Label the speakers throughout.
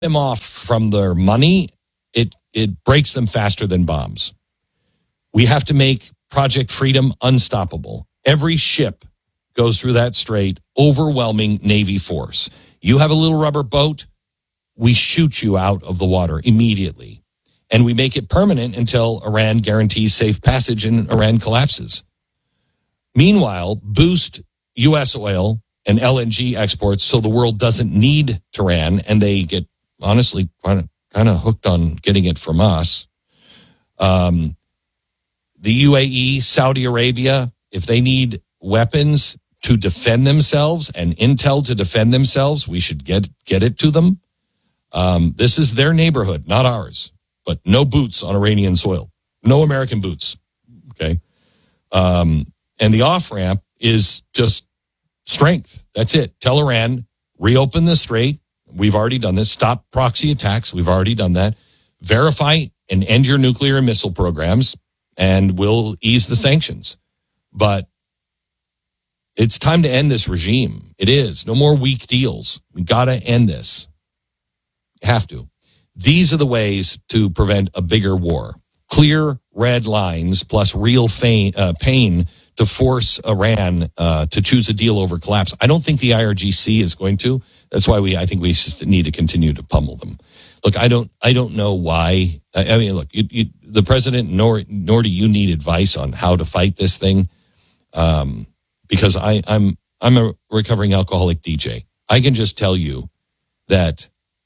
Speaker 1: them off from their money, it breaks them faster than bombs. We have to make Project Freedom unstoppable. Every ship goes through that strait, overwhelming Navy force. You have a little rubber boat, we shoot you out of the water immediately. And we make it permanent until Iran guarantees safe passage and Iran collapses. Meanwhile, boost U.S. oil and LNG exports so the world doesn't need Tehran, and they get, honestly, kind of hooked on getting it from us. The UAE, Saudi Arabia, if they need weapons to defend themselves and intel to defend themselves, we should get it to them. This is their neighborhood, not ours. But no boots on Iranian soil. No American boots. Okay. And the off-ramp is just strength. That's it. Tell Iran, reopen the strait. We've already done this. Stop proxy attacks. We've already done that. Verify and end your nuclear and missile programs, and we'll ease the sanctions. But it's time to end this regime. It is. No more weak deals. We got to end this. Have to. These are the ways to prevent a bigger war. Clear red lines plus real pain to force Iran to choose a deal over collapse. I don't think the IRGC is going to. That's why I think we need to continue to pummel them. Look, I don't know why. I mean, look, the president nor do you need advice on how to fight this thing, because I'm a recovering alcoholic DJ. I can just tell you that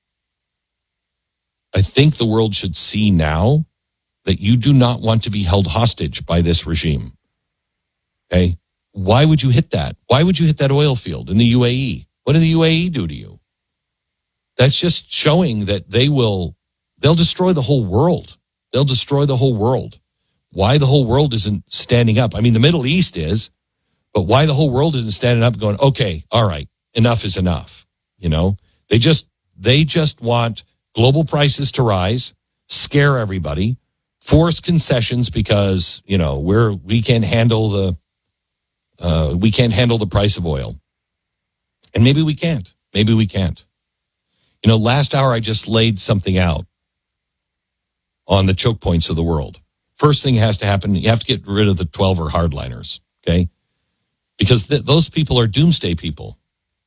Speaker 1: I think the world should see now that you do not want to be held hostage by this regime. Okay? Why would you hit that? Why would you hit that oil field in the UAE? What did the UAE do to you? That's just showing that they'll destroy the whole world. They'll destroy the whole world. Why the whole world isn't standing up? I mean, the Middle East is, but why the whole world isn't standing up and going, okay, all right, enough is enough. You know, they just want global prices to rise, scare everybody, force concessions because, you know, we can't handle the price of oil. And maybe we can't. Maybe we can't. You know, last hour I just laid something out on the choke points of the world. First thing has to happen, you have to get rid of the 12er hardliners, okay? Because those people are doomsday people.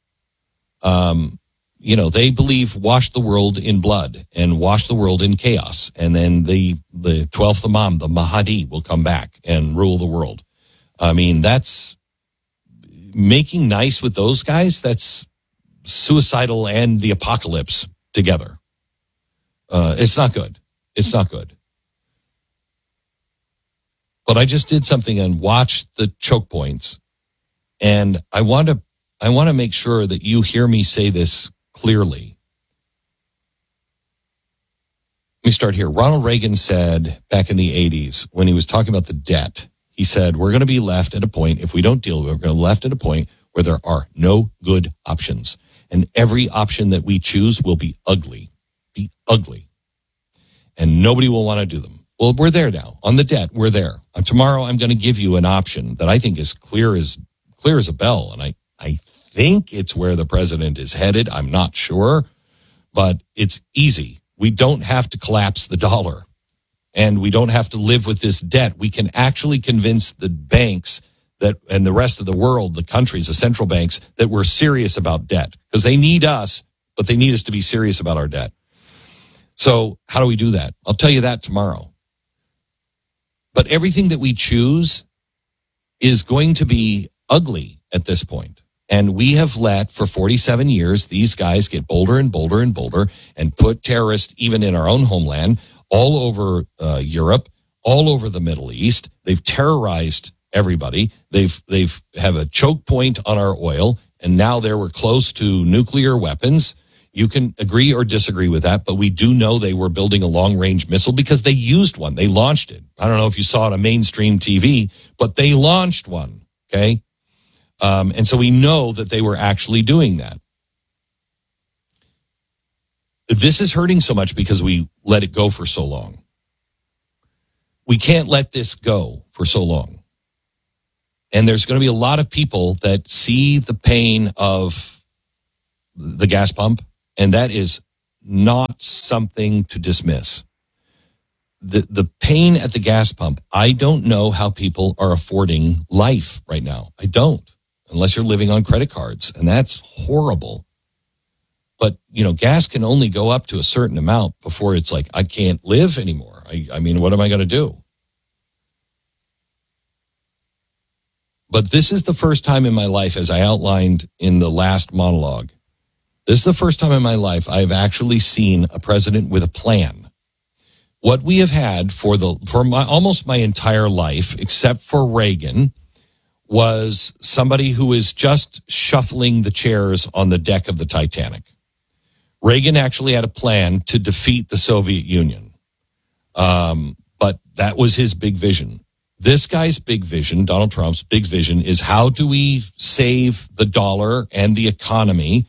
Speaker 1: You know, they believe wash the world in blood and wash the world in chaos. And then the 12th Imam, the Mahdi, will come back and rule the world. I mean, that's making nice with those guys. That's suicidal and the apocalypse together. It's not good. It's not good. But I just did something and watched the choke points. And I want to make sure that you hear me say this clearly. Let me start here. Ronald Reagan said back in the 80s when he was talking about the debt, he said, we're going to be left at a point, if we don't deal with it, we're going to be left at a point where there are no good options. And every option that we choose will be ugly. And nobody will want to do them. Well, we're there now. On the debt, we're there. Tomorrow, I'm going to give you an option that I think is clear as a bell. And I think it's where the president is headed. I'm not sure, but it's easy. We don't have to collapse the dollar, and we don't have to live with this debt. We can actually convince the banks and the rest of the world, the countries, the central banks, that we're serious about debt, because they need us, but they need us to be serious about our debt. So how do we do that? I'll tell you that tomorrow. But everything that we choose is going to be ugly at this point. And we have let, for 47 years, these guys get bolder and bolder and bolder and put terrorists, even in our own homeland, all over Europe, all over the Middle East. They've terrorized everybody. They've have a choke point on our oil, and now we're close to nuclear weapons. You can agree or disagree with that, but we do know they were building a long-range missile because they used one. They launched it. I don't know if you saw it on mainstream TV, but they launched one, okay? And so we know that they were actually doing that. This is hurting so much because we let it go for so long. We can't let this go for so long. And there's going to be a lot of people that see the pain of the gas pump, and that is not something to dismiss. The pain at the gas pump, I don't know how people are affording life right now. I don't, unless you're living on credit cards, and that's horrible. But, gas can only go up to a certain amount before it's like, I can't live anymore. I mean, what am I going to do? But this is the first time in my life, as I outlined in the last monologue, this is the first time in my life I've actually seen a president with a plan. What we have had for almost my entire life, except for Reagan, was somebody who is just shuffling the chairs on the deck of the Titanic. Reagan actually had a plan to defeat the Soviet Union. But that was his big vision. This guy's big vision, Donald Trump's big vision, is how do we save the dollar and the economy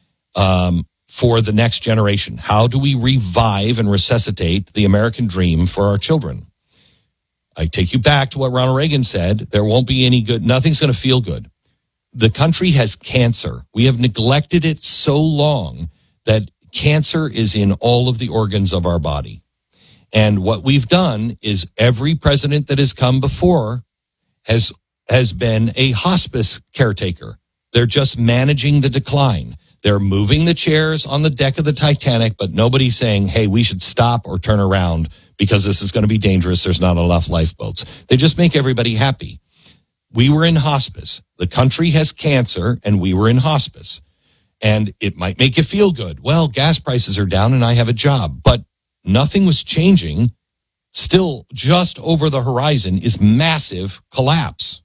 Speaker 1: for the next generation? How do we revive and resuscitate the American dream for our children? I take you back to what Ronald Reagan said. There won't be any good. Nothing's going to feel good. The country has cancer. We have neglected it so long that cancer is in all of the organs of our body. And what we've done is every president that has come before has been a hospice caretaker. They're just managing the decline. They're moving the chairs on the deck of the Titanic, but nobody's saying, hey, we should stop or turn around because this is going to be dangerous. There's not enough lifeboats. They just make everybody happy. We were in hospice. The country has cancer, and we were in hospice. And it might make you feel good. Well, gas prices are down, and I have a job. But nothing was changing. Still, just over the horizon is massive collapse.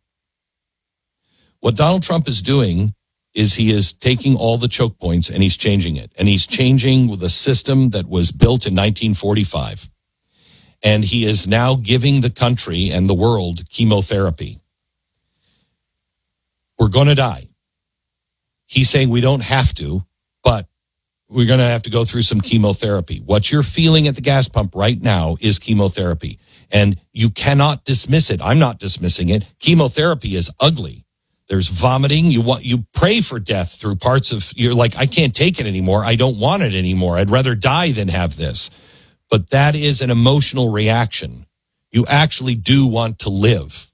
Speaker 1: What Donald Trump is doing is he is taking all the choke points and he's changing it. And he's changing with a system that was built in 1945. And he is now giving the country and the world chemotherapy. We're going to die. He's saying we don't have to, but we're going to have to go through some chemotherapy. What you're feeling at the gas pump right now is chemotherapy. And you cannot dismiss it. I'm not dismissing it. Chemotherapy is ugly. There's vomiting. You pray for death through parts of, you're like, I can't take it anymore. I don't want it anymore. I'd rather die than have this. But that is an emotional reaction. You actually do want to live.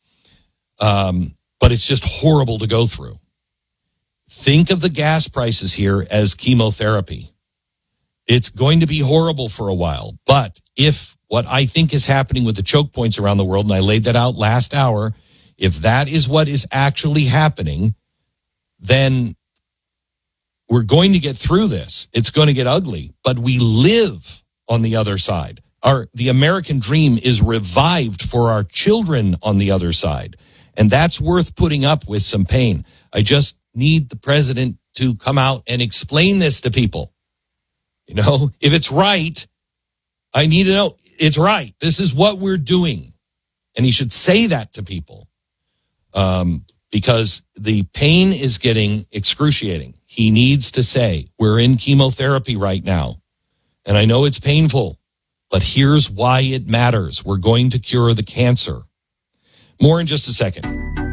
Speaker 1: But it's just horrible to go through. Think of the gas prices here as chemotherapy. It's going to be horrible for a while. But if what I think is happening with the choke points around the world, and I laid that out last hour, if that is what is actually happening, then we're going to get through this. It's going to get ugly, but we live on the other side. The American dream is revived for our children on the other side. And that's worth putting up with some pain. I just need the president to come out and explain this to people. If it's right, I need to know it's right. This is what we're doing. And he should say that to people. Because the pain is getting excruciating. He needs to say, we're in chemotherapy right now. And I know it's painful, but here's why it matters. We're going to cure the cancer. More in just a second.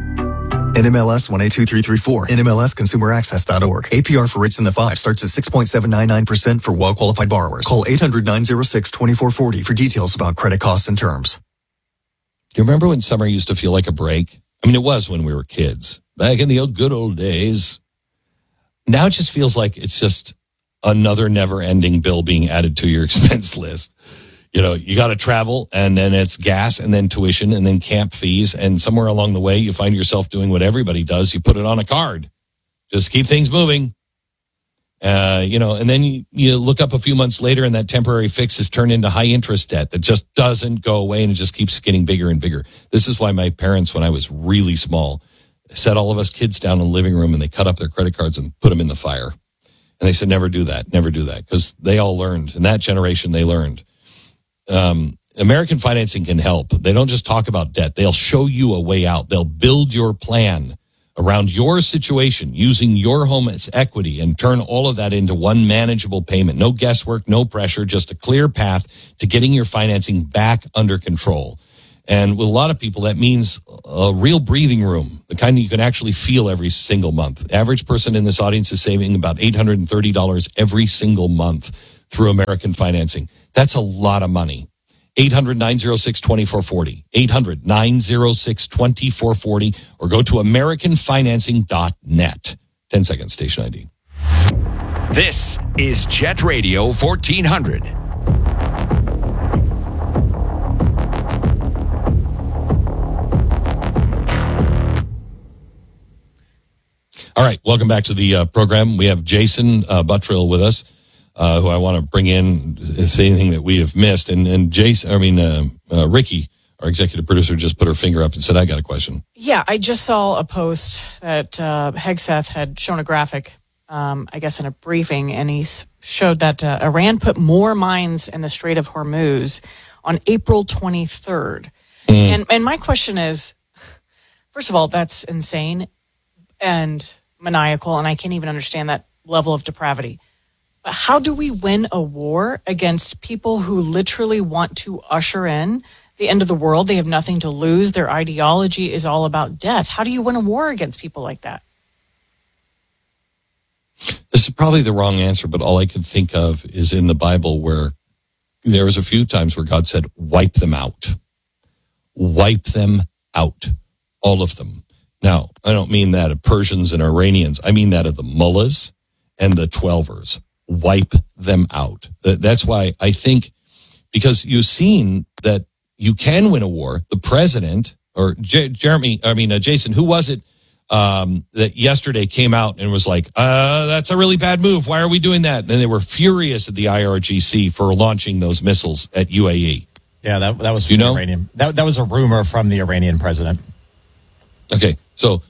Speaker 2: NMLS 182334, NMLSConsumerAccess.org. APR for rates in the 5 starts at 6.799% for well-qualified borrowers. Call 800-906-2440 for details about credit costs and terms.
Speaker 1: Do you remember when summer used to feel like a break? I mean, it was when we were kids, back in the good old days. Now it just feels like it's just another never-ending bill being added to your expense list. You got to travel, and then it's gas, and then tuition, and then camp fees, and somewhere along the way, you find yourself doing what everybody does. You put it on a card. Just keep things moving. And then you look up a few months later, and that temporary fix has turned into high-interest debt that just doesn't go away, and it just keeps getting bigger and bigger. This is why my parents, when I was really small, set all of us kids down in the living room, and they cut up their credit cards and put them in the fire. And they said, never do that, because they all learned. In that generation, they learned. American Financing can help. They don't just talk about debt. They'll show you a way out. They'll build your plan around your situation using your home as equity and turn all of that into one manageable payment. No guesswork, no pressure, just a clear path to getting your financing back under control. And with a lot of people, that means a real breathing room, the kind that you can actually feel every single month. The average person in this audience is saving about $830 every single month. through American Financing. That's a lot of money. 800-906-2440. 800-906-2440. Or go to AmericanFinancing.net. 10 seconds, station ID.
Speaker 3: This is Jet Radio 1400.
Speaker 1: All right, welcome back to the program. We have Jason Buttrill with us, who I want to bring in, say anything that we have missed. And Ricky, our executive producer, just put her finger up and said, I got a question.
Speaker 4: Yeah, I just saw a post that Hegseth had shown a graphic, I guess in a briefing, and he showed that Iran put more mines in the Strait of Hormuz on April 23rd. And my question is, first of all, that's insane and maniacal, and I can't even understand that level of depravity. But how do we win a war against people who literally want to usher in the end of the world? They have nothing to lose. Their ideology is all about death. How do you win a war against people like that?
Speaker 1: This is probably the wrong answer, but all I can think of is in the Bible where there was a few times where God said, wipe them out. Wipe them out. All of them. Now, I don't mean that of Persians and Iranians. I mean that of the mullahs and the 12ers. Wipe them out. That's why I think, because you've seen that you can win a war. The president, or Jason, who was it that yesterday came out and was like, that's a really bad move. Why are we doing that? And they were furious at the IRGC for launching those missiles at UAE.
Speaker 5: Yeah, that was from the Iranian. That was a rumor from the Iranian president.
Speaker 1: Okay, so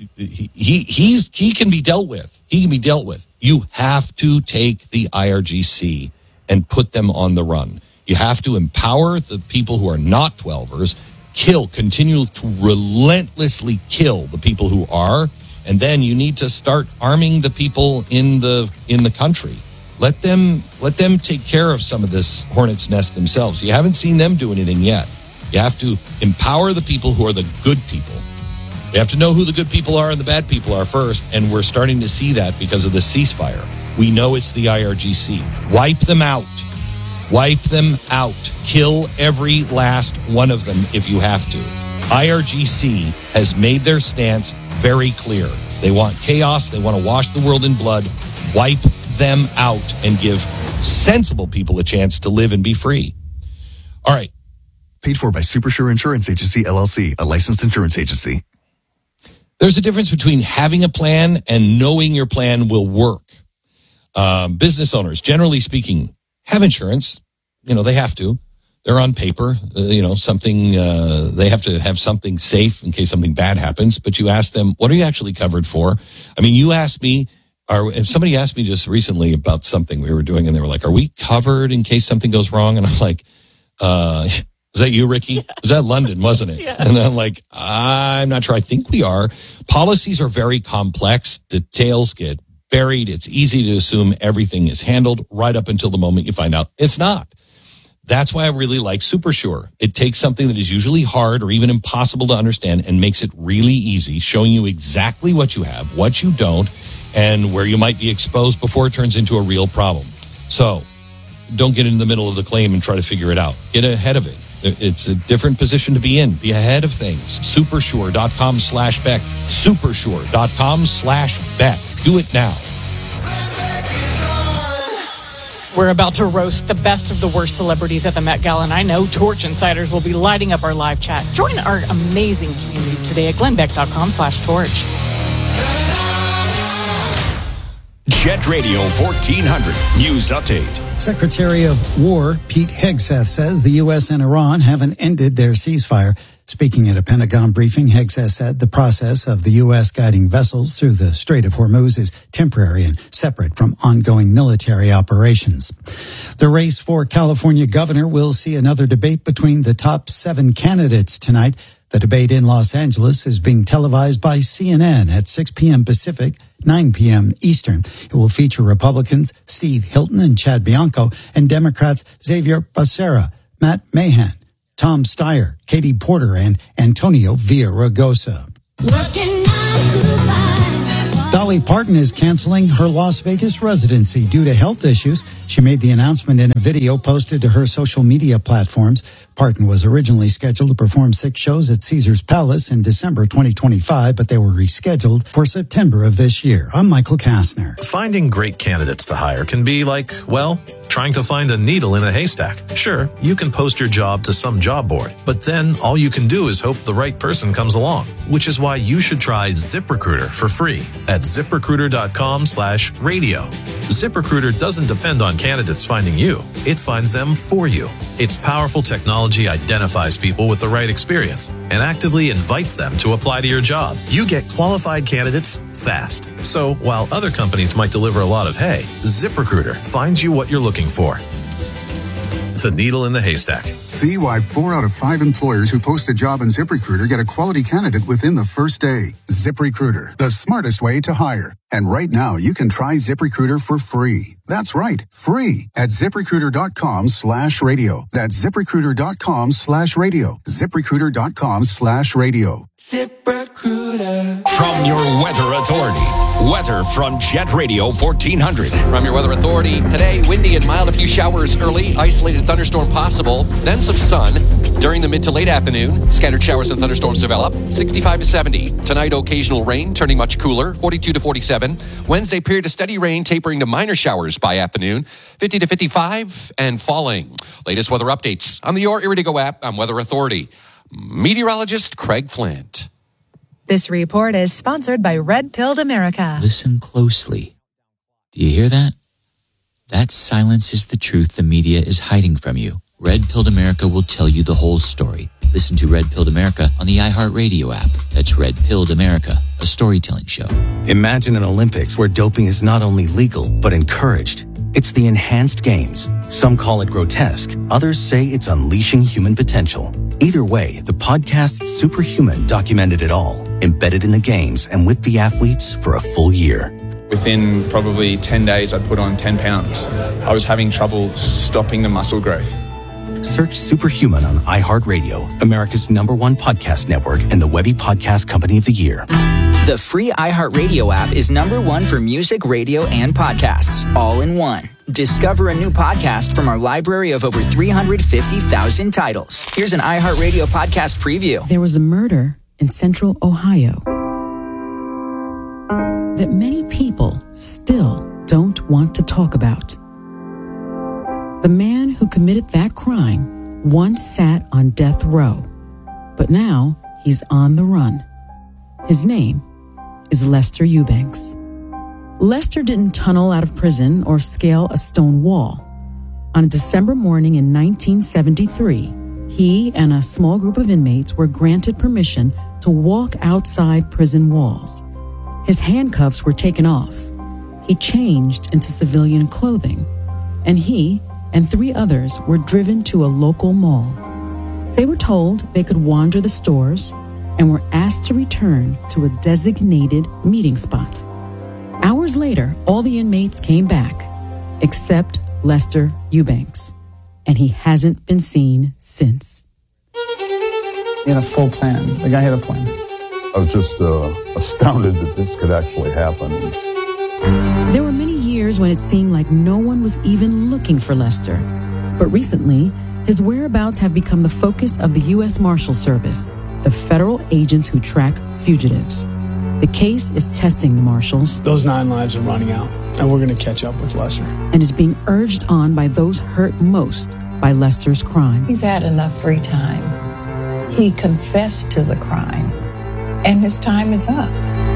Speaker 1: he can be dealt with. He can be dealt with. You have to take the IRGC and put them on the run. You have to empower the people who are not 12ers, continue to relentlessly kill the people who are, and then you need to start arming the people in the country. Let them take care of some of this hornet's nest themselves. You haven't seen them do anything yet. You have to empower the people who are the good people. We have to know who the good people are and the bad people are first, and we're starting to see that because of the ceasefire. We know it's the IRGC. Wipe them out. Wipe them out. Kill every last one of them if you have to. IRGC has made their stance very clear. They want chaos. They want to wash the world in blood. Wipe them out and give sensible people a chance to live and be free. All right.
Speaker 2: Paid for by Supersure Insurance Agency, LLC, a licensed insurance agency.
Speaker 1: There's a difference between having a plan and knowing your plan will work. Business owners, generally speaking, have insurance. They have to. They're on paper. Something, they have to have something safe in case something bad happens. But you ask them, what are you actually covered for? I mean, you asked me, if somebody asked me just recently about something we were doing, and they were like, are we covered in case something goes wrong? And I'm like, was that you, Ricky? Yeah. Was that London, wasn't it?
Speaker 4: Yeah.
Speaker 1: And I'm like, I'm not sure. I think we are. Policies are very complex. Details get buried. It's easy to assume everything is handled right up until the moment you find out it's not. That's why I really like Supersure. It takes something that is usually hard or even impossible to understand and makes it really easy, showing you exactly what you have, what you don't, and where you might be exposed before it turns into a real problem. So don't get in the middle of the claim and try to figure it out. Get ahead of it. It's a different position to be in. Be ahead of things. Supersure.com/Beck. Supersure.com/Beck. Do it now.
Speaker 4: We're about to roast the best of the worst celebrities at the Met Gala, and I know Torch Insiders will be lighting up our live chat. Join our amazing community today at glennbeck.com/torch.
Speaker 3: Jet Radio 1400 News Update.
Speaker 6: Secretary of War Pete Hegseth says the U.S. and Iran haven't ended their ceasefire. Speaking at a Pentagon briefing, Hegseth said the process of the U.S. guiding vessels through the Strait of Hormuz is temporary and separate from ongoing military operations. The race for California governor will see another debate between the top 7 candidates tonight. The debate in Los Angeles is being televised by CNN at 6 p.m. Pacific, 9 p.m. Eastern. It will feature Republicans Steve Hilton and Chad Bianco and Democrats Xavier Becerra, Matt Mahan, Tom Steyer, Katie Porter, and Antonio Villaraigosa. Dolly Parton is canceling her Las Vegas residency due to health issues. She made the announcement in a video posted to her social media platforms. Parton was originally scheduled to perform 6 shows at Caesars Palace in December 2025, but they were rescheduled for September of this year. I'm Michael Kastner.
Speaker 7: Finding great candidates to hire can be like, well, trying to find a needle in a haystack. Sure, you can post your job to some job board, but then all you can do is hope the right person comes along, which is why you should try ZipRecruiter for free at ZipRecruiter.com/radio. ZipRecruiter doesn't depend on candidates finding you. It finds them for you. Its powerful technology identifies people with the right experience and actively invites them to apply to your job. You get qualified candidates fast. So while other companies might deliver a lot of hay, ZipRecruiter finds you what you're looking for. The needle in the haystack.
Speaker 8: See why 4 out of 5 employers who post a job on ZipRecruiter get a quality candidate within the first day. ZipRecruiter, the smartest way to hire. And right now, you can try ZipRecruiter for free. That's right, free at ZipRecruiter.com/radio. That's ZipRecruiter.com/radio. ZipRecruiter.com/radio.
Speaker 3: ZipRecruiter. From your weather authority. Weather from Jet Radio 1400.
Speaker 9: From your weather authority, today, windy and mild, a few showers early, isolated thunderstorm possible, then some sun. During the mid to late afternoon, scattered showers and thunderstorms develop, 65 to 70. Tonight, occasional rain, turning much cooler, 42 to 47. Wednesday, period of steady rain, tapering to minor showers by afternoon, 50 to 55, and falling. Latest weather updates on the Your Iridigo app on Weather Authority. Meteorologist Craig Flint.
Speaker 10: This report is sponsored by Red Pilled America.
Speaker 11: Listen closely. Do you hear that? That silence is the truth the media is hiding from you. Red Pilled America will tell you the whole story. Listen to Red Pilled America on the iHeartRadio app. That's Red Pilled America, a storytelling show.
Speaker 12: Imagine an Olympics where doping is not only legal, but encouraged. It's the enhanced games. Some call it grotesque. Others say it's unleashing human potential. Either way, the podcast Superhuman documented it all, embedded in the games and with the athletes for a full year.
Speaker 13: Within probably 10 days, I'd put on 10 pounds. I was having trouble stopping the muscle growth.
Speaker 12: Search Superhuman on iHeartRadio, America's #1 podcast network and the Webby Podcast Company of the Year.
Speaker 14: The free iHeartRadio app is #1 for music, radio, and podcasts, all in one. Discover a new podcast from our library of over 350,000 titles. Here's an iHeartRadio podcast preview.
Speaker 15: There was a murder in central Ohio that many people still don't want to talk about. The man who committed that crime once sat on death row, but now he's on the run. His name is Lester Eubanks. Lester didn't tunnel out of prison or scale a stone wall. On a December morning in 1973, he and a small group of inmates were granted permission to walk outside prison walls. His handcuffs were taken off. He changed into civilian clothing, and he and 3 others were driven to a local mall. They were told they could wander the stores and were asked to return to a designated meeting spot. Hours later, all the inmates came back, except Lester Eubanks, and he hasn't been seen since.
Speaker 16: He had a full plan. The guy had a plan.
Speaker 17: I was just astounded that this could actually happen.
Speaker 15: There were many years when it seemed like no one was even looking for Lester. But recently, his whereabouts have become the focus of the U.S. Marshal Service, the federal agents who track fugitives. The case is testing the marshals.
Speaker 16: Those 9 lives are running out, and we're going to catch up with Lester.
Speaker 15: And is being urged on by those hurt most by Lester's crime.
Speaker 18: He's had enough free time. He confessed to the crime, and his time is up.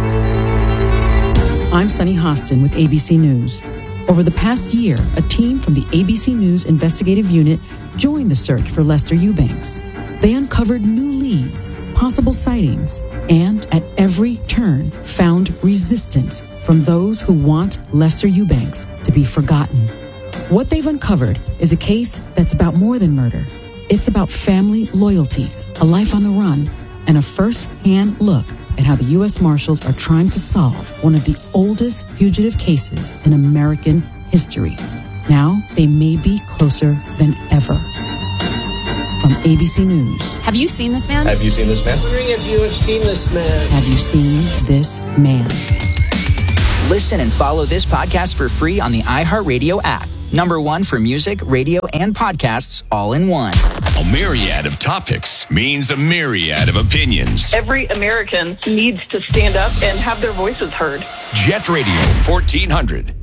Speaker 15: I'm Sunny Hostin with ABC News. Over the past year, a team from the ABC News investigative unit joined the search for Lester Eubanks. They uncovered new leads, possible sightings, and at every turn found resistance from those who want Lester Eubanks to be forgotten. What they've uncovered is a case that's about more than murder. It's about family loyalty, a life on the run, and a first-hand look at how the U.S. Marshals are trying to solve one of the oldest fugitive cases in American history. Now, they may be closer than ever. From ABC News.
Speaker 4: Have you seen this man?
Speaker 19: Have you seen this man?
Speaker 20: I'm wondering if you have seen this man.
Speaker 15: Have you seen this man?
Speaker 14: Listen and follow this podcast for free on the iHeartRadio app. #1 for music, radio, and podcasts all in one.
Speaker 3: A myriad of topics means a myriad of opinions.
Speaker 19: Every American needs to stand up and have their voices heard.
Speaker 3: Jet Radio 1400.